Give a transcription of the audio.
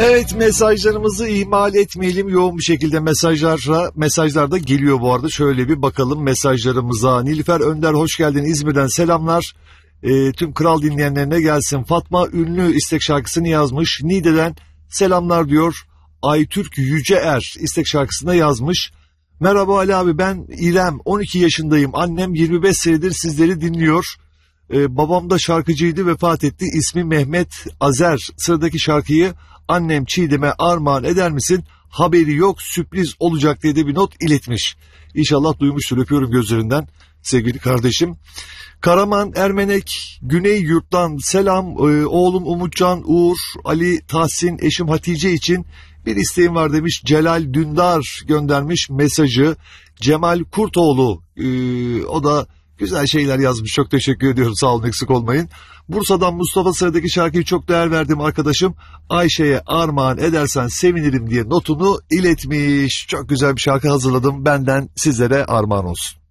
Evet, mesajlarımızı ihmal etmeyelim. Yoğun bir şekilde mesajlar da geliyor bu arada. Şöyle bir bakalım mesajlarımıza. Nilüfer Önder hoş geldin, İzmir'den selamlar. Tüm kral dinleyenlerine gelsin. Fatma Ünlü istek şarkısını yazmış. Niğde'den selamlar diyor. Aytürk Yüceer istek şarkısını yazmış. Merhaba Ali abi, ben İrem, 12 yaşındayım. Annem 25 senedir sizleri dinliyor. Babam da şarkıcıydı, vefat etti. İsmi Mehmet Azer. Sıradaki şarkıyı annem Çiğdem'e armağan eder misin? Haberi yok, sürpriz olacak diye de bir not iletmiş. İnşallah duymuştur, öpüyorum gözlerinden sevgili kardeşim. Karaman Ermenek Güney Yurt'tan selam. Oğlum Umutcan, Uğur, Ali, Tahsin, eşim Hatice için bir isteğim var demiş. Celal Dündar göndermiş mesajı. Cemal Kurtoğlu o da güzel şeyler yazmış. Çok teşekkür ediyorum. Sağ olun, eksik olmayın. Bursa'dan Mustafa sıradaki şarkıyı çok değer verdim arkadaşım. Ayşe'ye armağan edersen sevinirim diye notunu iletmiş. Çok güzel bir şarkı hazırladım. Benden sizlere armağan olsun.